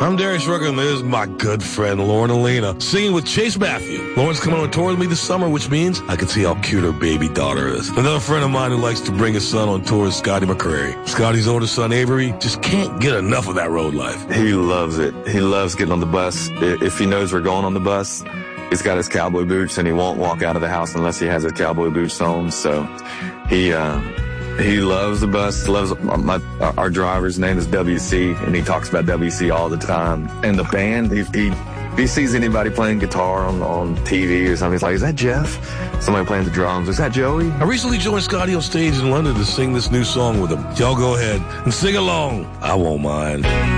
I'm Darius Rucker, and this is my good friend Lauren Alina singing with Chase Matthew. Lauren's coming on tour with me this summer, which means I can see how cute her baby daughter is. Another friend of mine who likes to bring his son on tour is Scotty McCrary. Scotty's oldest son, Avery, just can't get enough of that road life. He loves it. He loves getting on the bus. If he knows we're going on the bus, he's got his cowboy boots, and he won't walk out of the house unless he has his cowboy boots on. So he loves the bus, loves our driver's name is WC, and he talks about WC all the time. And the band, if he sees anybody playing guitar on TV or something, he's like, is that Jeff? Somebody playing the drums, is that Joey? I recently joined Scotty on stage in London to sing this new song with him. Y'all go ahead and sing along. I won't mind.